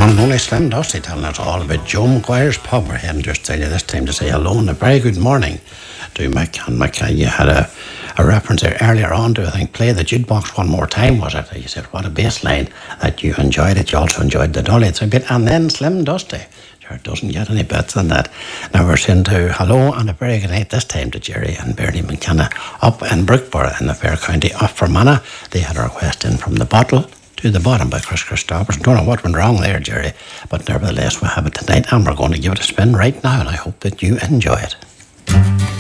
I'm only Slim Dusty telling us all about Joe McGuire's Pub. We're heading just tell you this time to say hello and a very good morning to Mick. And Mick, you had a reference there earlier on to, I think, play the jukebox one more time, was it? You said, what a bass line, that you enjoyed it. You also enjoyed the dolly. It's a bit, and then Slim Dusty. Sure, it doesn't get any better than that. Now we're saying to hello and a very good night this time to Jerry and Bernie McKenna up in Brookborough in the Fair County of Fermanagh. They had a request in from the bottle to the bottom by Chris Christophers. Don't know what went wrong there, Jerry, but nevertheless we have it tonight and we're going to give it a spin right now and I hope that you enjoy it.